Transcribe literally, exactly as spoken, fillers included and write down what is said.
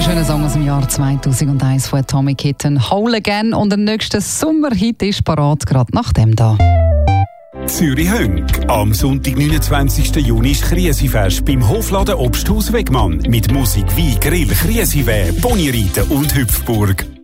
wunderschöner Song aus dem Jahr zweitausendeins von Atomic Kitten, Whole Again. Und der nächste Sommerhit ist parat, gerade nach dem da. Zürich Hönk. Am Sonntag, neunundzwanzigsten Juni, ist Kriesifest beim Hofladen Obsthaus Wegmann. Mit Musik wie Grill, Kriesiweh, Ponyreiten und Hüpfburg.